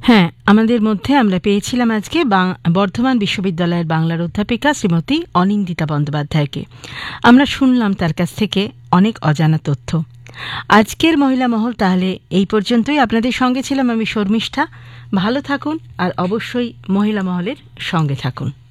হ্যাঁ, আমাদের মধ্যে আমরা পেয়েছিলাম আজকে বর্ধমান বিশ্ববিদ্যালয়ের বাংলার অধ্যাপিকা শ্রীমতী অনিন্দিতা বন্দ্যোপাধ্যায়কে। আমরা শুনলাম তার কাছ থেকে অনেক অজানা তথ্য। আজকের মহিলা মহল তাহলে এই পর্যন্তই। আপনাদের সঙ্গে ছিলাম আমি শর্মিষ্ঠা। ভালো থাকুন আর অবশ্যই মহিলা মহলের সঙ্গে থাকুন।